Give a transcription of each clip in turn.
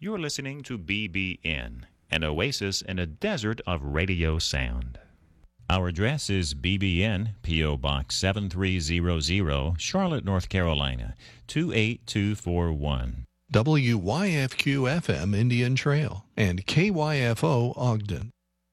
You're listening to BBN, an oasis in a desert of radio sound. Our address is BBN, P.O. Box 7300, Charlotte, North Carolina, 28241. WYFQ-FM Indian Trail and KYFO Ogden.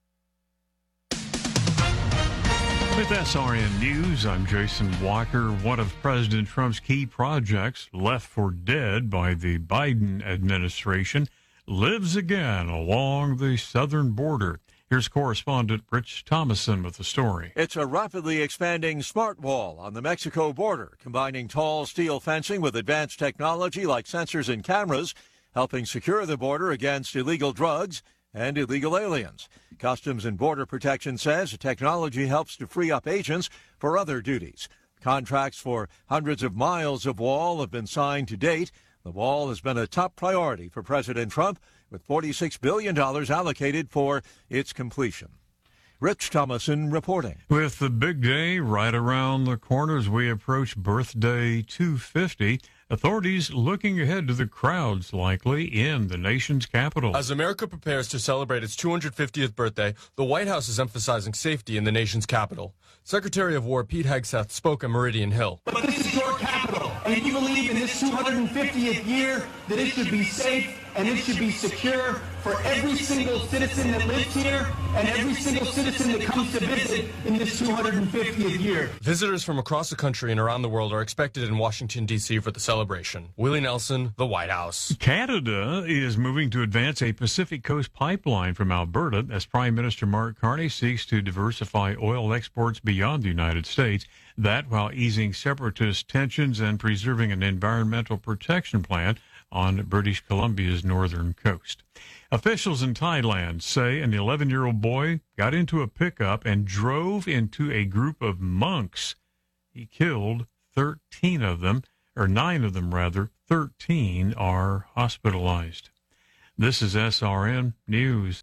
With SRN News, I'm Jason Walker. One of President Trump's key projects, left for dead by the Biden administration, lives again along the southern border. Here's correspondent Rich Thomason with the story. It's a rapidly expanding smart wall on the Mexico border, combining tall steel fencing with advanced technology like sensors and cameras, helping secure the border against illegal drugs and illegal aliens. Customs and Border Protection says the technology helps to free up agents for other duties. Contracts for hundreds of miles of wall have been signed to date. The wall has been a top priority for President Trump, with $46 billion allocated for its completion. Rich Thomason reporting. With the big day right around the corner as we approach birthday 250, authorities looking ahead to the crowds likely in the nation's capital. As America prepares to celebrate its 250th birthday, the White House is emphasizing safety in the nation's capital. Secretary of War Pete Hegseth spoke at Meridian Hill. But this is your capital, and if you believe in this 250th year that it should be safe and it should be secure for every single citizen that lives here and every single citizen that comes to visit in this 250th year. Visitors from across the country and around the world are expected in Washington, D.C. for the celebration. Willie Nelson, the White House. Canada is moving to advance a Pacific Coast pipeline from Alberta as Prime Minister Mark Carney seeks to diversify oil exports beyond the United States. That while easing separatist tensions and preserving an environmental protection plan on British Columbia's northern coast. Officials in Thailand say an 11-year-old boy got into a pickup and drove into a group of monks. He killed 13 of them, or 9 of them rather. 13 are hospitalized. This is SRN News.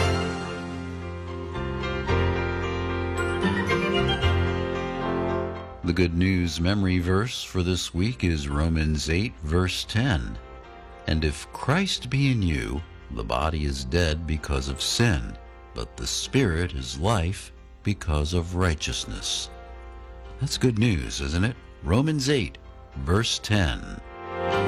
The Good News memory verse for this week is Romans 8, verse 10. And if Christ be in you, the body is dead because of sin, but the spirit is life because of righteousness. That's good news, isn't it? Romans 8, verse 10.